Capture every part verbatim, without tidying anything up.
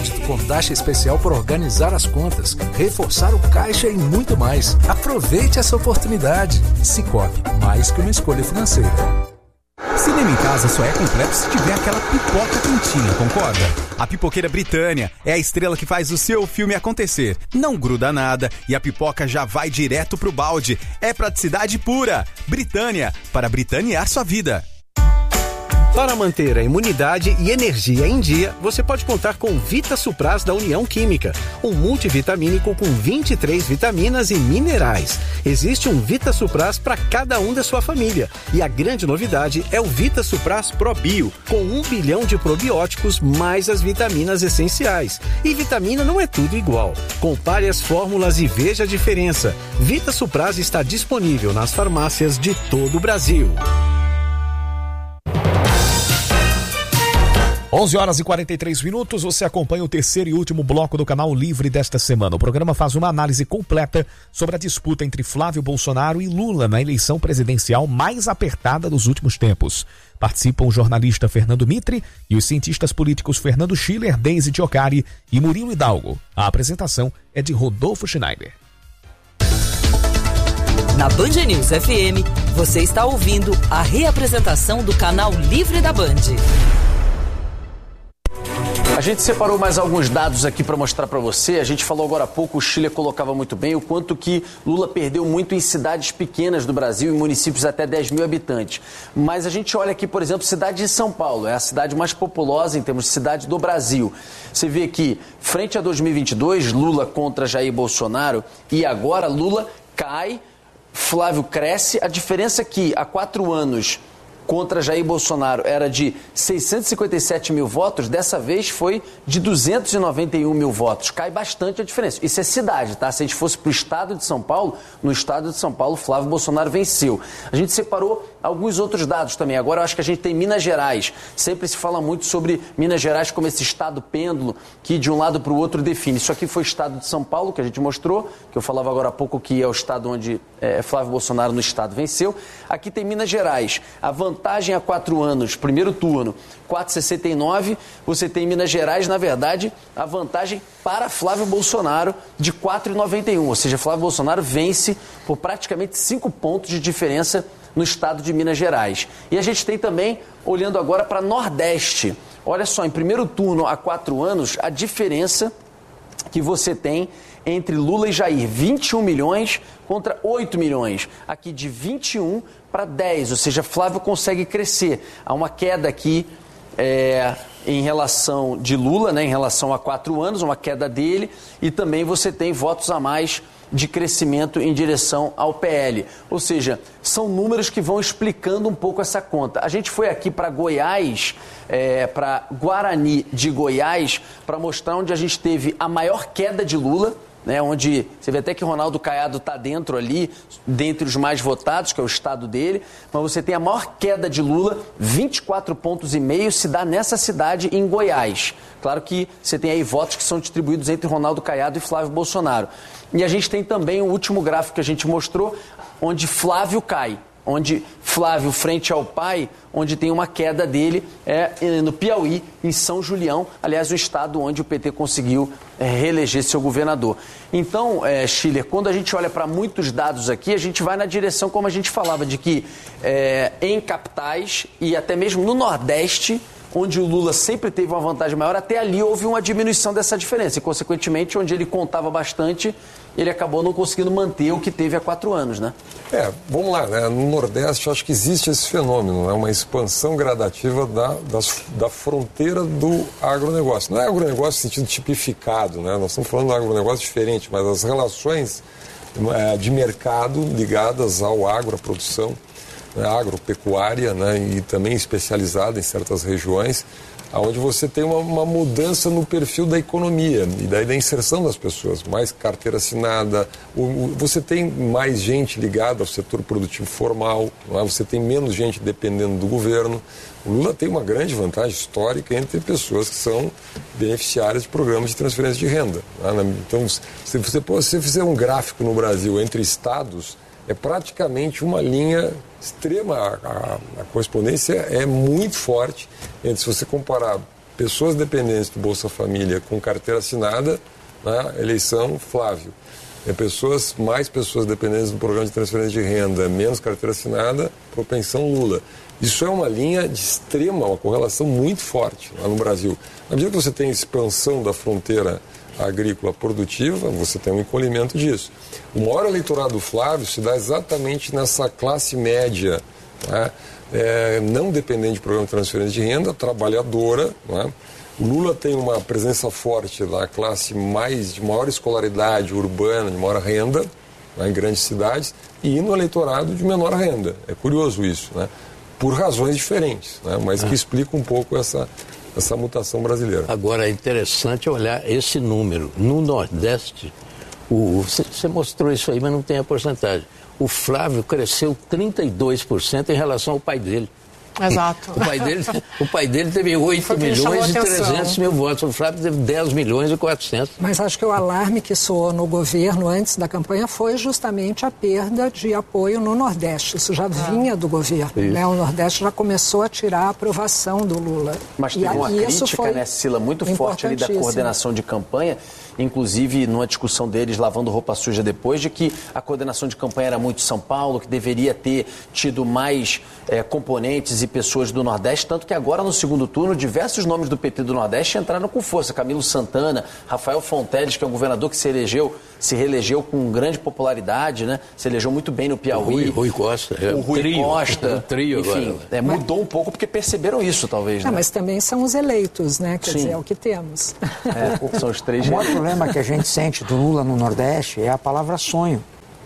crédito com taxa especial por organizar as contas, reforçar o caixa e muito mais. Aproveite essa oportunidade. Cicobi, mais que uma escolha financeira. Cinema em casa só é completo se tiver aquela pipoca quentinha, concorda? A Pipoqueira Britânia é a estrela que faz o seu filme acontecer. Não gruda nada e a pipoca já vai direto pro balde. É praticidade pura. Britânia, para britanear sua vida. Para manter a imunidade e energia em dia, você pode contar com Vita Supras da União Química, um multivitamínico com vinte e três vitaminas e minerais. Existe um Vita Supras para cada um da sua família. E a grande novidade é o Vita Supras Pro Bio, com um bilhão de probióticos mais as vitaminas essenciais. E vitamina não é tudo igual. Compare as fórmulas e veja a diferença. Vita Supras está disponível nas farmácias de todo o Brasil. onze horas e quarenta e três minutos, você acompanha o terceiro e último bloco do Canal Livre desta semana. O programa faz uma análise completa sobre a disputa entre Flávio Bolsonaro e Lula na eleição presidencial mais apertada dos últimos tempos. Participam o jornalista Fernando Mitre e os cientistas políticos Fernando Schiller, Deise Tiocari e Murilo Hidalgo. A apresentação é de Rodolfo Schneider. Na Band News F M, você está ouvindo a reapresentação do Canal Livre da Band. A gente separou mais alguns dados aqui para mostrar para você. A gente falou agora há pouco, o Chile colocava muito bem o quanto que Lula perdeu muito em cidades pequenas do Brasil, em municípios até dez mil habitantes. Mas a gente olha aqui, por exemplo, cidade de São Paulo, é a cidade mais populosa em termos de cidade do Brasil. Você vê aqui, frente a dois mil e vinte e dois, Lula contra Jair Bolsonaro, e agora Lula cai, Flávio cresce. A diferença é que há quatro anos contra Jair Bolsonaro era de seiscentos e cinquenta e sete mil votos, dessa vez foi de duzentos e noventa e um mil votos. Cai bastante a diferença. Isso é cidade, tá? Se a gente fosse para o estado de São Paulo, no estado de São Paulo, Flávio Bolsonaro venceu. A gente separou alguns outros dados também. Agora eu acho que a gente tem Minas Gerais. Sempre se fala muito sobre Minas Gerais como esse estado pêndulo que de um lado para o outro define. Isso aqui foi o estado de São Paulo, que a gente mostrou, que eu falava agora há pouco que é o estado onde é, Flávio Bolsonaro no estado venceu. Aqui tem Minas Gerais. A vantagem há quatro anos, primeiro turno, quatro vírgula sessenta e nove. Você tem Minas Gerais, na verdade, a vantagem para Flávio Bolsonaro de quatro vírgula noventa e um. Ou seja, Flávio Bolsonaro vence por praticamente cinco pontos de diferença no estado de Minas Gerais. E a gente tem também, olhando agora para Nordeste. Olha só, em primeiro turno há quatro anos, a diferença que você tem entre Lula e Jair, vinte e um milhões contra oito milhões. Aqui de vinte e um para dez, ou seja, Flávio consegue crescer. Há uma queda aqui é, em relação de Lula, né, em relação a quatro anos, uma queda dele, e também você tem votos a mais de crescimento em direção ao P L. Ou seja, são números que vão explicando um pouco essa conta. A gente foi aqui para Goiás, é, para Guarani de Goiás, para mostrar onde a gente teve a maior queda de Lula, né, onde você vê até que Ronaldo Caiado está dentro ali, dentre os mais votados, que é o estado dele, mas você tem a maior queda de Lula, vinte e quatro pontos e meio, se dá nessa cidade em Goiás. Claro que você tem aí votos que são distribuídos entre Ronaldo Caiado e Flávio Bolsonaro. E a gente tem também o último gráfico que a gente mostrou, onde Flávio cai. Onde Flávio, frente ao pai, onde tem uma queda dele, é no Piauí, em São Julião, aliás, o estado onde o P T conseguiu é, reeleger seu governador. Então, é, Schiller, quando a gente olha para muitos dados aqui, a gente vai na direção, como a gente falava, de que é, em capitais e até mesmo no Nordeste, onde o Lula sempre teve uma vantagem maior, até ali houve uma diminuição dessa diferença. E, consequentemente, onde ele contava bastante, ele acabou não conseguindo manter o que teve há quatro anos, né? É, vamos lá, né? No Nordeste, eu acho que existe esse fenômeno, né? Uma expansão gradativa da, das, da fronteira do agronegócio. Não é agronegócio no sentido tipificado, né? Nós estamos falando de um agronegócio diferente, mas as relações é, de mercado ligadas ao agro, à produção, né? Agropecuária, né? E também especializada em certas regiões, onde você tem uma, uma mudança no perfil da economia e daí da inserção das pessoas, mais carteira assinada, o, o, você tem mais gente ligada ao setor produtivo formal, não é? Você tem menos gente dependendo do governo. O Lula tem uma grande vantagem histórica entre pessoas que são beneficiárias de programas de transferência de renda. Não é? Então, se você, se você fizer um gráfico no Brasil entre estados, é praticamente uma linha extrema, a, a, a correspondência é muito forte entre, se você comparar pessoas dependentes do Bolsa Família com carteira assinada, né, eleição Flávio. É pessoas, mais pessoas dependentes do programa de transferência de renda, menos carteira assinada, propensão Lula. Isso é uma linha de extrema, uma correlação muito forte lá no Brasil. Na medida que você tem expansão da fronteira agrícola produtiva, você tem um encolhimento disso. O maior eleitorado do Flávio se dá exatamente nessa classe média, né, é, não dependente de programa de transferência de renda, trabalhadora, né. O Lula tem uma presença forte da classe mais, de maior escolaridade urbana, de maior renda, né, em grandes cidades, e no eleitorado de menor renda. É curioso isso, né? Por razões diferentes, né, mas que explica um pouco essa, essa mutação brasileira. Agora, é interessante olhar esse número. No Nordeste, você mostrou isso aí, mas não tem a porcentagem. O Flávio cresceu trinta e dois por cento em relação ao pai dele. Exato. O pai dele, o pai dele teve oito milhões e trezentos mil votos. O Flávio teve dez milhões e quatrocentos. Mas acho que o alarme que soou no governo antes da campanha foi justamente a perda de apoio no Nordeste. Isso já vinha do governo, né? O Nordeste já começou a tirar a aprovação do Lula. Mas teve uma crítica, né, Cila, muito forte ali da coordenação de campanha, inclusive numa discussão deles lavando roupa suja depois, de que a coordenação de campanha era muito São Paulo, que deveria ter tido mais é, componentes e pessoas do Nordeste, tanto que agora no segundo turno diversos nomes do P T do Nordeste entraram com força. Camilo Santana, Rafael Fonteles, que é um governador que se elegeu, se reelegeu com grande popularidade, né? Se elegeu muito bem no Piauí. O Rui, Rui Costa. É, o Rui trio, Costa. O trio enfim, agora. É, mudou um pouco porque perceberam isso, talvez, né? É, mas também são os eleitos, né? Quer Sim. dizer, é o que temos. É, são os três. O maior problema que a gente sente do Lula no Nordeste é a palavra sonho.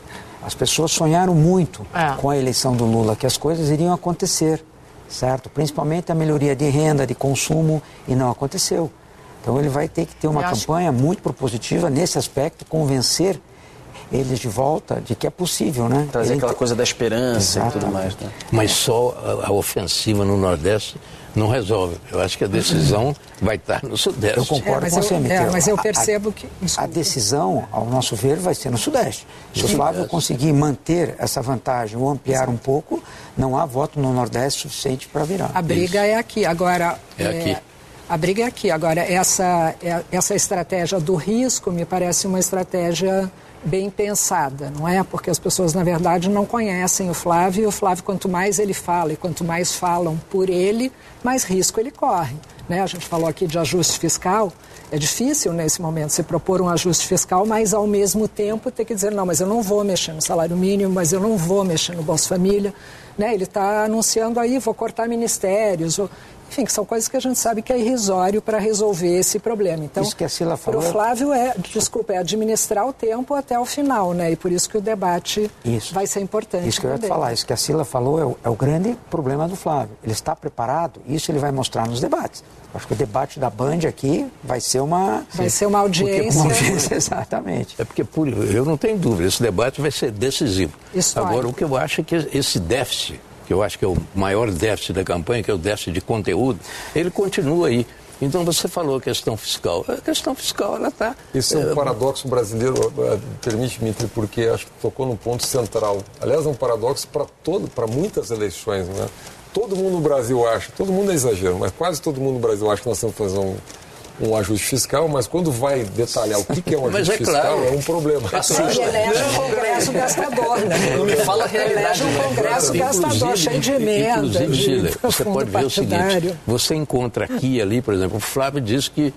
As pessoas sonharam muito é. com a eleição do Lula, que as coisas iriam acontecer, certo? Principalmente a melhoria de renda, de consumo, e não aconteceu. Então ele vai ter que ter uma campanha acho... muito propositiva nesse aspecto, convencer eles de volta de que é possível, né? Trazer ele aquela te... coisa da esperança Exato. e tudo mais, né? Mas só a, a ofensiva no Nordeste não resolve. Eu acho que a decisão vai estar no Sudeste. Eu concordo é, com você, Miquel. É, mas eu percebo a, que... A decisão, ao nosso ver, vai ser no Sudeste. Se o Flávio conseguir manter essa vantagem ou ampliar um pouco, não há voto no Nordeste suficiente para virar. A briga Isso. é aqui. Agora... É, é aqui. A briga é aqui. Agora, essa, essa estratégia do risco me parece uma estratégia bem pensada, não é? Porque as pessoas, na verdade, não conhecem o Flávio, e o Flávio, quanto mais ele fala e quanto mais falam por ele, mais risco ele corre, né? A gente falou aqui de ajuste fiscal, é difícil nesse momento se propor um ajuste fiscal, mas ao mesmo tempo ter que dizer, não, mas eu não vou mexer no salário mínimo, mas eu não vou mexer no Bolsa Família, né? Ele está anunciando aí, vou cortar ministérios, vou... Enfim, que são coisas que a gente sabe que é irrisório para resolver esse problema. Então, isso que a Cila falou... para o Flávio é, desculpa, é administrar o tempo até o final, né? E por isso que o debate isso. vai ser importante. Isso que eu ia te falar, isso que a Cila falou é o, é o grande problema do Flávio. Ele está preparado, isso ele vai mostrar nos debates. Acho que o debate da Band aqui vai ser uma... Vai ser uma audiência. Uma audiência, exatamente. É porque, por, eu não tenho dúvida, esse debate vai ser decisivo. Histórico. Agora, o que eu acho é que esse déficit, que eu acho que é o maior déficit da campanha, que é o déficit de conteúdo, ele continua aí. Então, você falou a questão fiscal. A questão fiscal, ela está... Isso é um é... paradoxo brasileiro, permite-me, porque acho que tocou num ponto central. Aliás, é um paradoxo para todo, para muitas eleições, né? Todo mundo no Brasil acha, todo mundo é exagero, mas quase todo mundo no Brasil acha que nós estamos fazendo um, um ajuste fiscal, mas quando vai detalhar o que, que é um ajuste é fiscal, claro. é um problema. E elege um Congresso gastador, né? Não me fala a realidade. Elege um Congresso gastador, cheio de emenda. Inclusive, Sheila, você pode ver partidário. o seguinte, você encontra aqui e ali, por exemplo, o Flávio diz que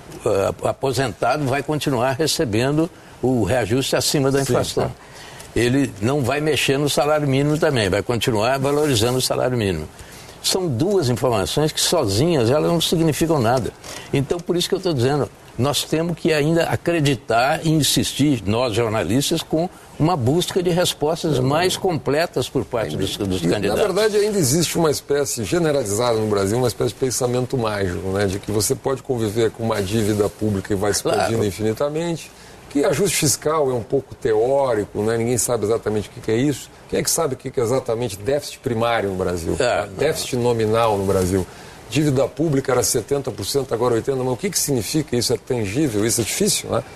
o uh, aposentado vai continuar recebendo o reajuste acima da inflação. Sim, tá. Ele não vai mexer no salário mínimo também, vai continuar valorizando o salário mínimo. São duas informações que sozinhas elas não significam nada. Então, por isso que eu estou dizendo, nós temos que ainda acreditar e insistir, nós jornalistas, com uma busca de respostas mais completas por parte dos, dos e, candidatos. Na verdade, ainda existe uma espécie generalizada no Brasil, uma espécie de pensamento mágico, né, de que você pode conviver com uma dívida pública e vai expandindo claro. infinitamente. Que ajuste fiscal é um pouco teórico, né? Ninguém sabe exatamente o que é isso. Quem é que sabe o que é exatamente déficit primário no Brasil? É, déficit não. nominal no Brasil. Dívida pública era setenta por cento, agora oitenta por cento. Mas o que, que significa isso? É tangível? Isso é difícil, né?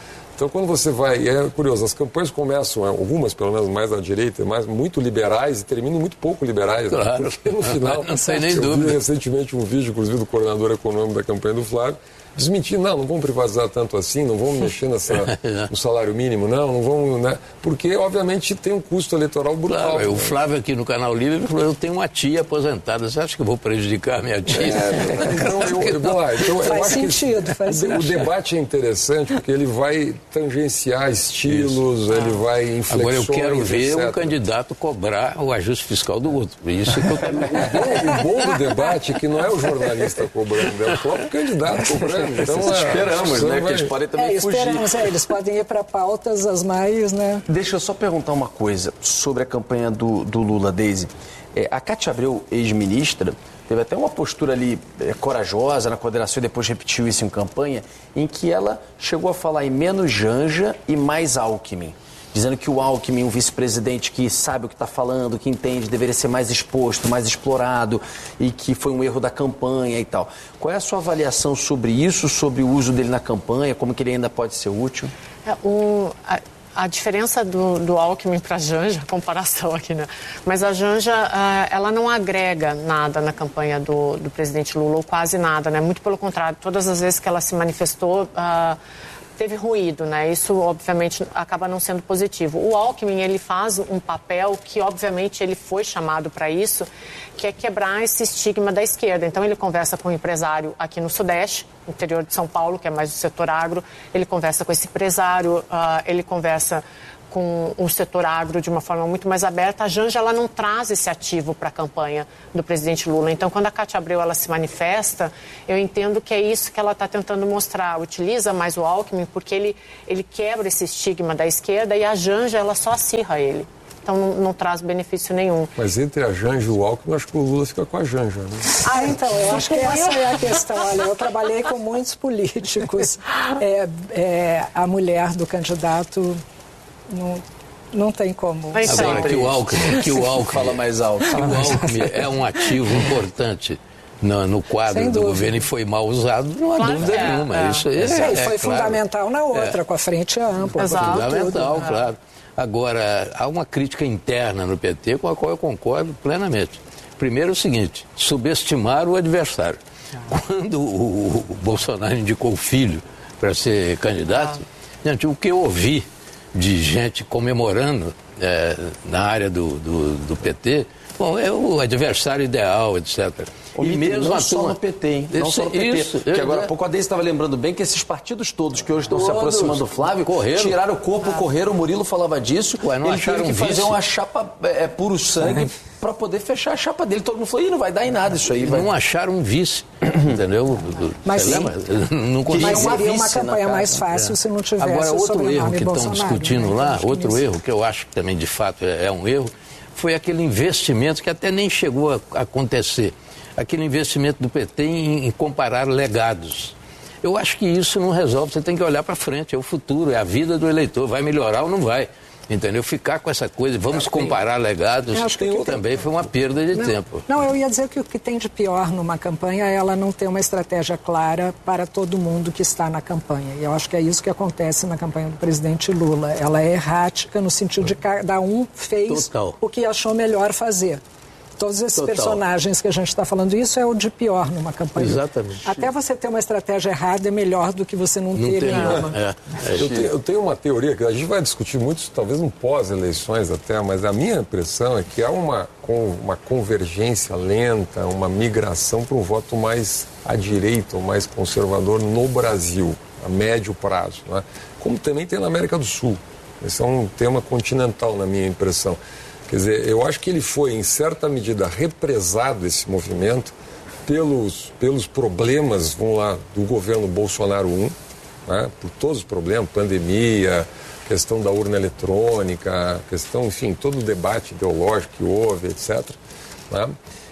Então, quando você vai, e é curioso, as campanhas começam, algumas pelo menos mais à direita, mas muito liberais e terminam muito pouco liberais. Claro. Né? Porque no final, não sei nem eu dúvida. vi recentemente um vídeo, inclusive, do coordenador econômico da campanha do Flávio, desmentindo, não, não vamos privatizar tanto assim, não vamos mexer nessa, no salário mínimo, não, não vamos, né? Porque, obviamente, tem um custo eleitoral brutal. Claro, né? o Flávio aqui no Canal Livre falou, eu tenho uma tia aposentada, você acha que eu vou prejudicar a minha tia? É, então, eu, eu, vou lá, então, faz eu acho sentido, que faz o, sentido. o debate é interessante porque ele vai tangenciar estilos, Isso. ele vai inflexões, Agora eu quero ver etcétera. um candidato cobrar o ajuste fiscal do outro. Isso que eu quero ver. O bom do debate é que não é o jornalista cobrando, é o próprio candidato cobrando. Então, é, esperamos, né? vai... Que eles podem também é, fugir. Esperamos, é, eles podem ir para pautas as mais, né? Deixa eu só perguntar uma coisa sobre a campanha do, do Lula, Deise. É, a Cátia Abreu, ex-ministra, teve até uma postura ali é, corajosa na coordenação e depois repetiu isso em campanha, em que ela chegou a falar em menos Janja e mais Alckmin. Dizendo que o Alckmin, um vice-presidente que sabe o que está falando, que entende, deveria ser mais exposto, mais explorado e que foi um erro da campanha e tal. Qual é a sua avaliação sobre isso, sobre o uso dele na campanha, como que ele ainda pode ser útil? É, o, a, a diferença do, do Alckmin para a Janja, comparação aqui, né? Mas a Janja, uh, ela não agrega nada na campanha do, do presidente Lula, ou quase nada, né? Muito pelo contrário, todas as vezes que ela se manifestou... Uh, teve ruído, né? Isso, obviamente, acaba não sendo positivo. O Alckmin, ele faz um papel que, obviamente, ele foi chamado para isso, que é quebrar esse estigma da esquerda. Então, ele conversa com um empresário aqui no Sudeste, interior de São Paulo, que é mais o setor agro, ele conversa com esse empresário, uh, ele conversa com o setor agro de uma forma muito mais aberta. A Janja, ela não traz esse ativo para a campanha do presidente Lula. Então, quando a Cátia Abreu ela se manifesta, eu entendo que é isso que ela está tentando mostrar. Utiliza mais o Alckmin porque ele, ele quebra esse estigma da esquerda e a Janja, ela só acirra ele. Então, não, não traz benefício nenhum. Mas entre a Janja e o Alckmin, eu acho que o Lula fica com a Janja, né? Ah, então, eu acho que essa é a questão. Olha, eu trabalhei com muitos políticos. É, é, a mulher do candidato... Não, não tem como. Agora que o Alckmin, que o Alckmin fala mais alto. Que o Alckmin é um ativo importante no, no quadro do governo e foi mal usado, não há claro, dúvida é, nenhuma. É. Isso é, é, é, foi é, fundamental claro. na outra, é. com a frente ampla. Fundamental, tudo, claro. Agora, há uma crítica interna no P T com a qual eu concordo plenamente. Primeiro é o seguinte, subestimar o adversário. Quando o, o Bolsonaro indicou o filho para ser candidato, ah. gente, o que eu ouvi de gente comemorando é, na área do, do, do P T, bom, é o adversário ideal, etcétera. O e mesmo não só no P T, hein? Não isso, só no P T. Isso, que agora há pouco a Deise estava lembrando bem que esses partidos todos que hoje estão todos se aproximando do Flávio, correram. tiraram o corpo, ah. correram, o Murilo falava disso, Ué, não ele teve que fazer uma chapa é, puro sangue para poder fechar a chapa dele. Todo mundo falou, ih, não vai dar em nada isso aí. Vai. Não acharam um vice, entendeu? Mas sim. Não Mas seria uma campanha mais fácil é. se não tivesse agora, outro erro que Bolsonaro, estão discutindo né? lá, outro isso. erro, que eu acho que também de fato é, é um erro, foi aquele investimento que até nem chegou a acontecer. Aquele investimento do P T em, em comparar legados. Eu acho que isso não resolve, você tem que olhar para frente, é o futuro, é a vida do eleitor, vai melhorar ou não vai, entendeu? Ficar com essa coisa, vamos comparar legados, acho que que também foi uma perda de não, tempo. Não, eu ia dizer que o que tem de pior numa campanha é ela não ter uma estratégia clara para todo mundo que está na campanha, e eu acho que é isso que acontece na campanha do presidente Lula, ela é errática no sentido de cada um fez Total. o que achou melhor fazer. Todos esses Total. personagens que a gente está falando, isso é o de pior numa campanha. Exatamente. Até você ter uma estratégia errada é melhor do que você não, não ter nenhuma. É, é. Eu, tenho, eu tenho uma teoria que a gente vai discutir muito, talvez no pós-eleições até, mas a minha impressão é que há uma, uma convergência lenta, uma migração para um voto mais à direita, ou mais conservador no Brasil, a médio prazo, né? Como também tem na América do Sul. Esse é um tema continental, na minha impressão. Quer dizer, eu acho que ele foi, em certa medida, represado, esse movimento, pelos, pelos problemas, vamos lá, do governo Bolsonaro um, né? Por todos os problemas, pandemia, questão da urna eletrônica, questão, enfim, todo o debate ideológico que houve, etcétera. Né?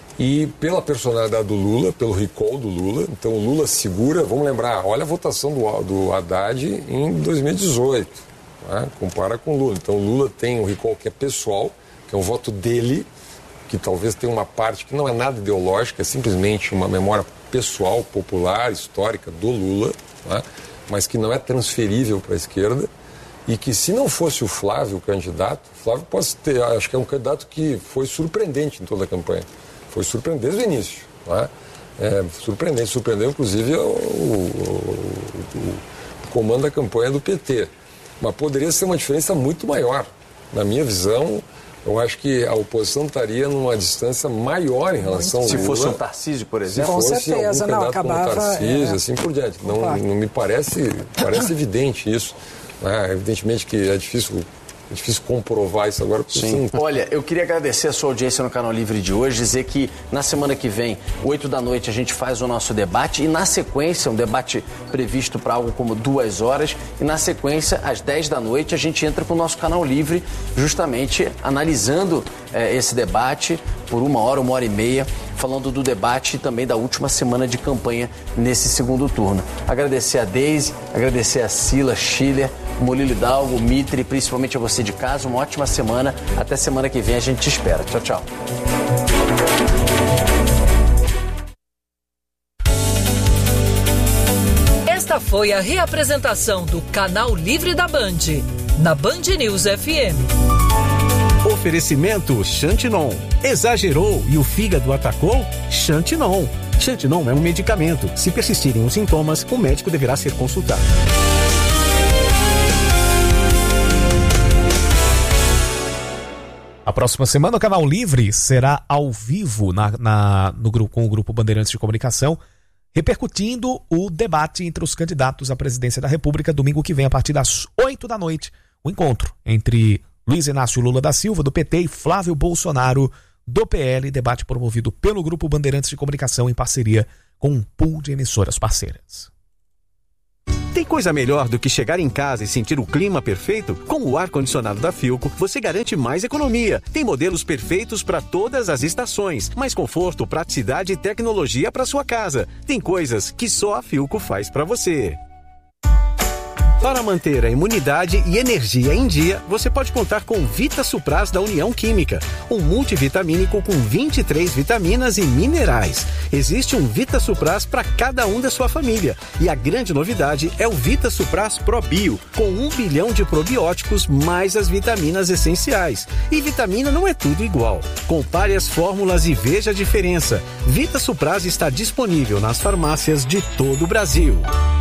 E pela personalidade do Lula, pelo recall do Lula, então o Lula segura, vamos lembrar, olha a votação do, do Haddad em dois mil e dezoito, né? Compara com o Lula. Então o Lula tem um recall que é pessoal, que é um voto dele, que talvez tenha uma parte que não é nada ideológica, é simplesmente uma memória pessoal, popular, histórica do Lula, né? mas que não é transferível para a esquerda, e que se não fosse o Flávio o candidato, o Flávio pode ter, acho que é um candidato que foi surpreendente em toda a campanha, foi surpreendente desde o início, não é? É, surpreendente, surpreendeu inclusive o, o, o, o comando da campanha do P T, mas poderia ser uma diferença muito maior. Na minha visão, eu acho que a oposição estaria numa distância maior em relação ao Lula. Se fosse um Tarcísio, por exemplo? Se fosse Com certeza, algum não, candidato como acabava, Tarcísio, é... assim por diante. Não, não me parece, parece evidente isso. É, evidentemente que é difícil, é difícil comprovar isso agora. Sim. Sim. Olha, eu queria agradecer a sua audiência no Canal Livre de hoje, dizer que na semana que vem, oito da noite, a gente faz o nosso debate e na sequência, um debate previsto para algo como duas horas, e na sequência, às dez da noite, a gente entra com o nosso Canal Livre, justamente analisando eh, esse debate por uma hora, uma hora e meia, falando do debate e também da última semana de campanha nesse segundo turno. Agradecer a Deise, agradecer a Sila, Schiller, Murilo Hidalgo, Mitre, principalmente a você de casa. Uma ótima semana. Até semana que vem a gente te espera. Tchau, tchau. Esta foi a reapresentação do Canal Livre da Band, na Band News F M. Oferecimento Xantinon. Exagerou e o fígado atacou? Xantinon. Xantinon é um medicamento. Se persistirem os sintomas, o médico deverá ser consultado. A próxima semana o Canal Livre será ao vivo na, na, no grupo, com o Grupo Bandeirantes de Comunicação, repercutindo o debate entre os candidatos à presidência da República, domingo que vem, a partir das oito da noite, o encontro entre Luiz Inácio Lula da Silva, do P T, e Flávio Bolsonaro, do P L, debate promovido pelo Grupo Bandeirantes de Comunicação em parceria com um pool de emissoras parceiras. Tem coisa melhor do que chegar em casa e sentir o clima perfeito? Com o ar-condicionado da Philco, você garante mais economia. Tem modelos perfeitos para todas as estações, mais conforto, praticidade e tecnologia para sua casa. Tem coisas que só a Philco faz para você. Para manter a imunidade e energia em dia, você pode contar com Vita Supras da União Química, um multivitamínico com vinte e três vitaminas e minerais. Existe um Vita Supras para cada um da sua família. E a grande novidade é o Vita Supras Pro Bio, com um bilhão de probióticos mais as vitaminas essenciais. E vitamina não é tudo igual. Compare as fórmulas e veja a diferença. Vita Supras está disponível nas farmácias de todo o Brasil.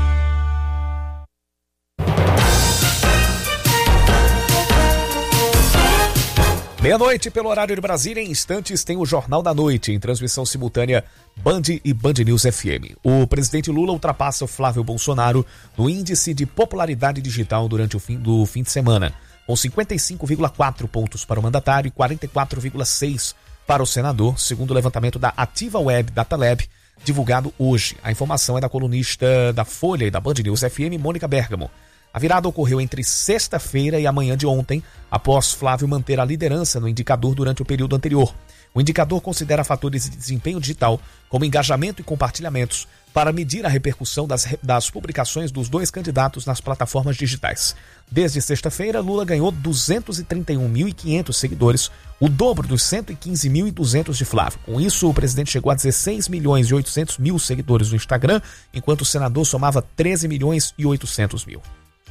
Meia-noite, pelo horário de Brasília, em instantes tem o Jornal da Noite, em transmissão simultânea Band e Band News F M. O presidente Lula ultrapassa o Flávio Bolsonaro no índice de popularidade digital durante o fim do fim de semana, com cinquenta e cinco vírgula quatro pontos para o mandatário e quarenta e quatro vírgula seis para o senador, segundo o levantamento da Ativa Web Data Lab, divulgado hoje. A informação é da colunista da Folha e da Band News F M, Mônica Bergamo. A virada ocorreu entre sexta-feira e a manhã de ontem, após Flávio manter a liderança no indicador durante o período anterior. O indicador considera fatores de desempenho digital, como engajamento e compartilhamentos, para medir a repercussão das, das publicações dos dois candidatos nas plataformas digitais. Desde sexta-feira, Lula ganhou duzentos e trinta e um mil e quinhentos seguidores, o dobro dos cento e quinze mil e duzentos de Flávio. Com isso, o presidente chegou a dezesseis milhões e oitocentos mil seguidores no Instagram, enquanto o senador somava treze milhões e oitocentos mil.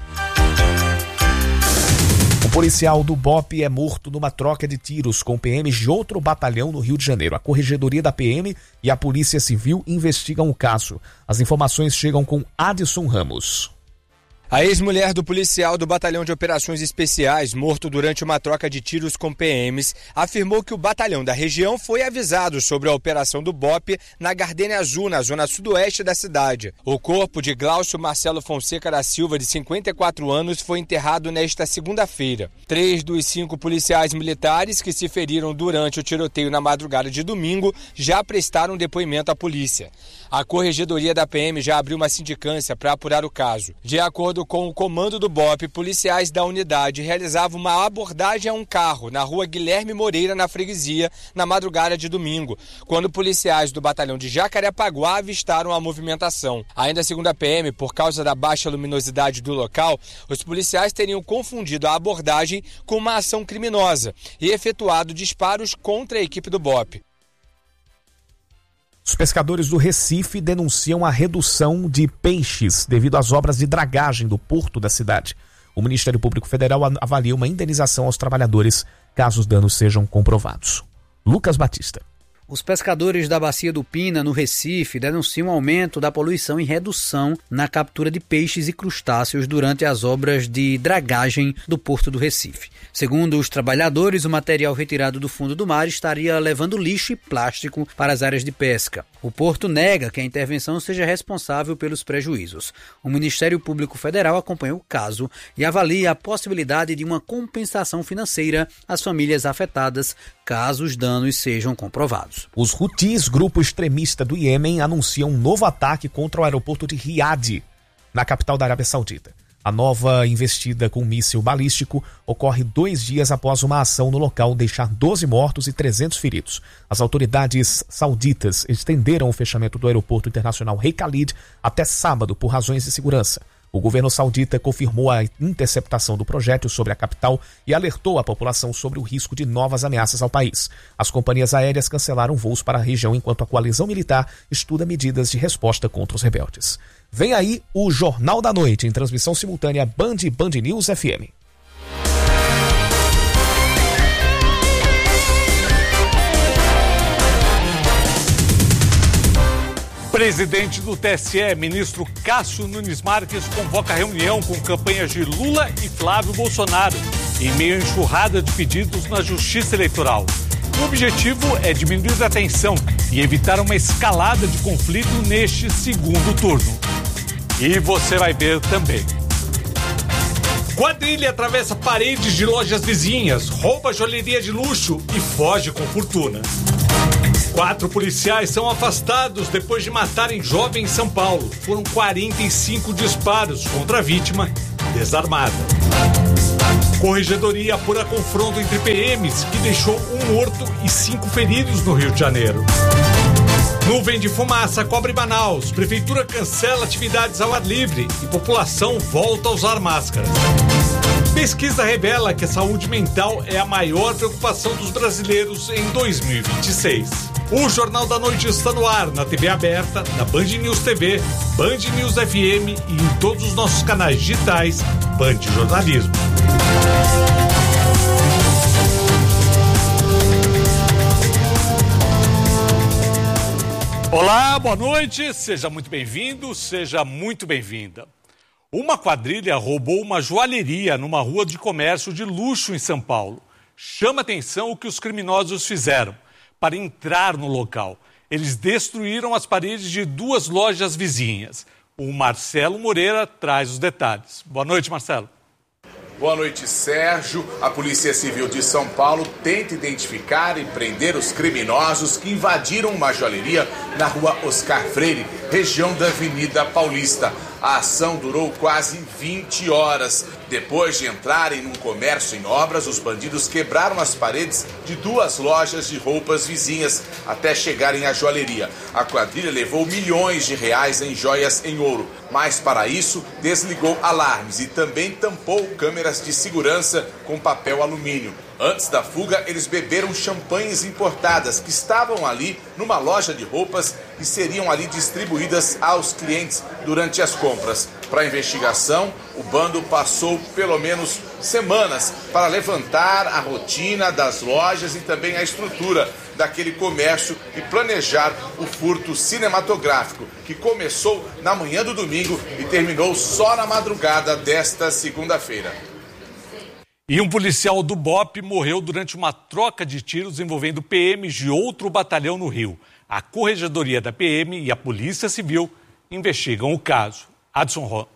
O policial do B O P é morto numa troca de tiros com P Ms de outro batalhão no Rio de Janeiro. A Corregedoria da P M e a Polícia Civil investigam o caso. As informações chegam com Adson Ramos. A ex-mulher do policial do Batalhão de Operações Especiais, morto durante uma troca de tiros com P Ms, afirmou que o batalhão da região foi avisado sobre a operação do B O P na Gardênia Azul, na zona sudoeste da cidade. O corpo de Glaucio Marcelo Fonseca da Silva, de cinquenta e quatro anos, foi enterrado nesta segunda-feira. Três dos cinco policiais militares que se feriram durante o tiroteio na madrugada de domingo já prestaram depoimento à polícia. A Corregedoria da P M já abriu uma sindicância para apurar o caso. De acordo com o comando do B O P, policiais da unidade realizavam uma abordagem a um carro na rua Guilherme Moreira, na freguesia, na madrugada de domingo, quando policiais do batalhão de Jacarepaguá avistaram a movimentação. Ainda segundo a P M, por causa da baixa luminosidade do local, os policiais teriam confundido a abordagem com uma ação criminosa e efetuado disparos contra a equipe do B O P. Os pescadores do Recife denunciam a redução de peixes devido às obras de dragagem do porto da cidade. O Ministério Público Federal avalia uma indenização aos trabalhadores caso os danos sejam comprovados. Lucas Batista. Os pescadores da Bacia do Pina, no Recife, denunciam um aumento da poluição e redução na captura de peixes e crustáceos durante as obras de dragagem do Porto do Recife. Segundo os trabalhadores, o material retirado do fundo do mar estaria levando lixo e plástico para as áreas de pesca. O Porto nega que a intervenção seja responsável pelos prejuízos. O Ministério Público Federal acompanhou o caso e avalia a possibilidade de uma compensação financeira às famílias afetadas, caso os danos sejam comprovados. Os Houthis, grupo extremista do Iêmen, anunciam um novo ataque contra o aeroporto de Riad, na capital da Arábia Saudita. A nova investida com um míssil balístico ocorre dois dias após uma ação no local deixar doze mortos e trezentos feridos. As autoridades sauditas estenderam o fechamento do aeroporto internacional Rei Khalid até sábado por razões de segurança. O governo saudita confirmou a interceptação do projétil sobre a capital e alertou a população sobre o risco de novas ameaças ao país. As companhias aéreas cancelaram voos para a região enquanto a coalizão militar estuda medidas de resposta contra os rebeldes. Vem aí o Jornal da Noite, em transmissão simultânea Band e Band News F M. Presidente do T S E, ministro Cássio Nunes Marques, convoca reunião com campanhas de Lula e Flávio Bolsonaro, em meio à enxurrada de pedidos na Justiça Eleitoral. O objetivo é diminuir a tensão e evitar uma escalada de conflito neste segundo turno. E você vai ver também. Quadrilha atravessa paredes de lojas vizinhas, rouba joalheria de luxo e foge com fortuna. Quatro policiais são afastados depois de matarem jovem em São Paulo. Foram quarenta e cinco disparos contra a vítima desarmada. Corregedoria apura confronto entre P Ms que deixou um morto e cinco feridos no Rio de Janeiro. Nuvem de fumaça cobre Manaus. Prefeitura cancela atividades ao ar livre e população volta a usar máscaras. Pesquisa revela que a saúde mental é a maior preocupação dos brasileiros em dois mil e vinte e seis. O Jornal da Noite está no ar na T V aberta, na Band News T V, Band News F M e em todos os nossos canais digitais Band Jornalismo. Olá, boa noite, seja muito bem-vindo, seja muito bem-vinda. Uma quadrilha roubou uma joalheria numa rua de comércio de luxo em São Paulo. Chama atenção o que os criminosos fizeram. Para entrar no local, eles destruíram as paredes de duas lojas vizinhas. O Marcelo Moreira traz os detalhes. Boa noite, Marcelo. Boa noite, Sérgio. A Polícia Civil de São Paulo tenta identificar e prender os criminosos que invadiram uma joalheria na rua Oscar Freire, região da Avenida Paulista. A ação durou quase vinte horas. Depois de entrarem num comércio em obras, os bandidos quebraram as paredes de duas lojas de roupas vizinhas até chegarem à joalheria. A quadrilha levou milhões de reais em joias em ouro, mas para isso desligou alarmes e também tampou câmeras de segurança com papel alumínio. Antes da fuga, eles beberam champanhes importadas que estavam ali numa loja de roupas e seriam ali distribuídas aos clientes durante as compras. Para a investigação, o bando passou pelo menos semanas para levantar a rotina das lojas e também a estrutura daquele comércio e planejar o furto cinematográfico, que começou na manhã do domingo e terminou só na madrugada desta segunda-feira. E um policial do B O P morreu durante uma troca de tiros envolvendo P Ms de outro batalhão no Rio. A Corregedoria da P M e a Polícia Civil investigam o caso. Adson Ramos.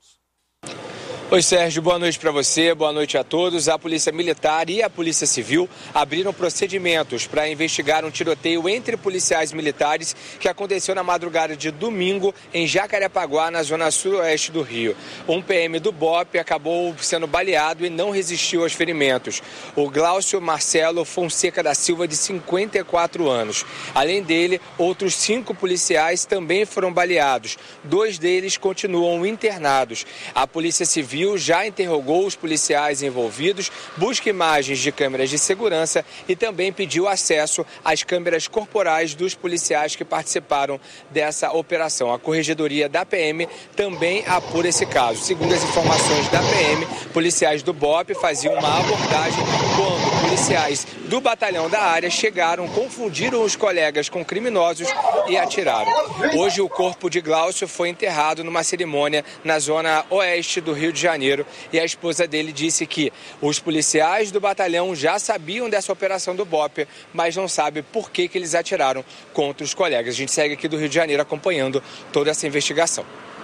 Oi, Sérgio, boa noite para você, boa noite a todos. A Polícia Militar e a Polícia Civil abriram procedimentos para investigar um tiroteio entre policiais militares que aconteceu na madrugada de domingo em Jacarepaguá, na zona sudoeste do Rio. Um P M do B O P acabou sendo baleado e não resistiu aos ferimentos. O Glaucio Marcelo Fonseca da Silva, de cinquenta e quatro anos. Além dele, outros cinco policiais também foram baleados. Dois deles continuam internados. A Polícia Civil Civil já interrogou os policiais envolvidos, busca imagens de câmeras de segurança e também pediu acesso às câmeras corporais dos policiais que participaram dessa operação. A Corregedoria da P M também apura esse caso. Segundo as informações da P M, policiais do B O P faziam uma abordagem quando policiais do batalhão da área chegaram, confundiram os colegas com criminosos e atiraram. Hoje o corpo de Glaucio foi enterrado numa cerimônia na zona oeste do Rio de Janeiro e a esposa dele disse que os policiais do batalhão já sabiam dessa operação do B O P, mas não sabe por que, que eles atiraram contra os colegas. A gente segue aqui do Rio de Janeiro acompanhando toda essa investigação.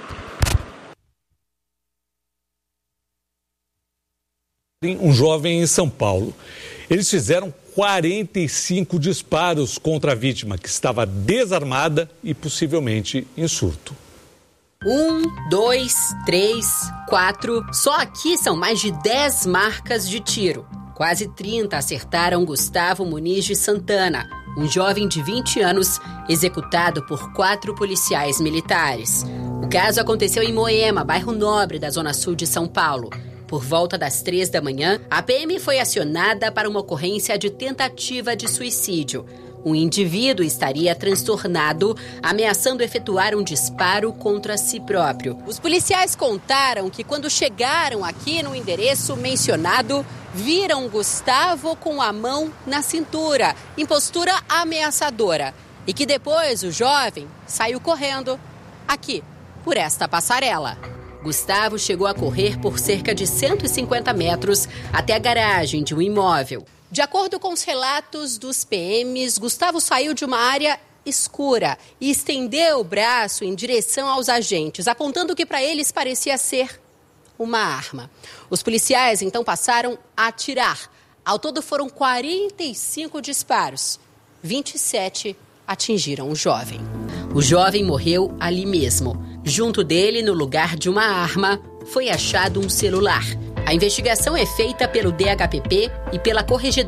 Um jovem em São Paulo. Eles fizeram quarenta e cinco disparos contra a vítima, que estava desarmada e possivelmente em surto. Um, dois, três, quatro. Só aqui são mais de dez marcas de tiro. Quase trinta acertaram Gustavo Muniz de Santana, um jovem de vinte anos executado por quatro policiais militares. O caso aconteceu em Moema, bairro nobre da zona sul de São Paulo. Por volta das três da manhã, a P M foi acionada para uma ocorrência de tentativa de suicídio. Um indivíduo estaria transtornado, ameaçando efetuar um disparo contra si próprio. Os policiais contaram que quando chegaram aqui no endereço mencionado, viram Gustavo com a mão na cintura, em postura ameaçadora. E que depois o jovem saiu correndo aqui, por esta passarela. Gustavo chegou a correr por cerca de cento e cinquenta metros até a garagem de um imóvel. De acordo com os relatos dos P Ms, Gustavo saiu de uma área escura e estendeu o braço em direção aos agentes, apontando que para eles parecia ser uma arma. Os policiais então passaram a atirar. Ao todo foram quarenta e cinco disparos. vinte e sete atingiram o jovem. O jovem morreu ali mesmo. Junto dele, no lugar de uma arma, foi achado um celular. A investigação é feita pelo D H P P e pela Corregedoria